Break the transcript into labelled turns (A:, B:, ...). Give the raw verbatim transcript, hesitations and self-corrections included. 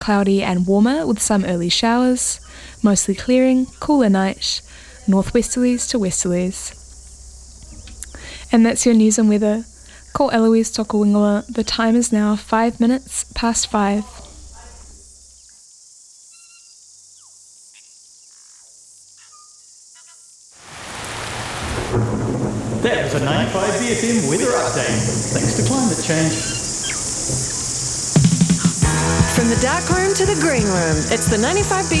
A: cloudy and warmer with some early showers, mostly clearing, cooler night, northwesterlies to westerlies. And that's your news and weather. Ko Eloise toko ingoa. The time is now five minutes past five.
B: That was a ninety-five B F M weather update. Thanks to climate change.
C: From the dark room to the green room, it's the ninety-five B